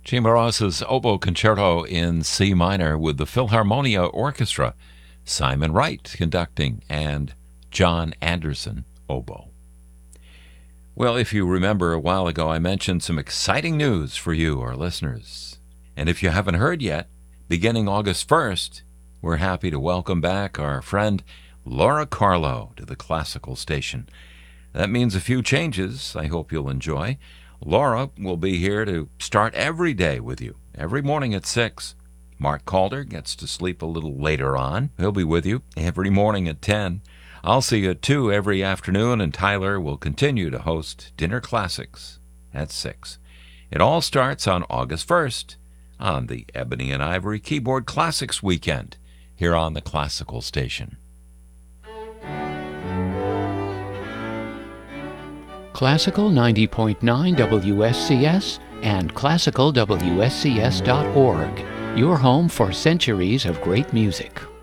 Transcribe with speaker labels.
Speaker 1: Cimarosa's Oboe Concerto in C minor with the Philharmonia Orchestra, Simon Wright conducting, and John Anderson oboe. Well, if you remember a while ago, I mentioned some exciting news for you, our listeners. And if you haven't heard yet, beginning August 1st, we're happy to welcome back our friend Laura Carlo to the Classical Station. That means a few changes I hope you'll enjoy. Laura will be here to start every day with you, every morning at 6. Mark Calder gets to sleep a little later on. He'll be with you every morning at 10. I'll see you at 2 every afternoon, and Tyler will continue to host Dinner Classics at 6. It all starts on August 1st on the Ebony and Ivory Keyboard Classics Weekend here on the Classical Station.
Speaker 2: Classical 90.9 WSCS and classicalwscs.org, your home for centuries of great music.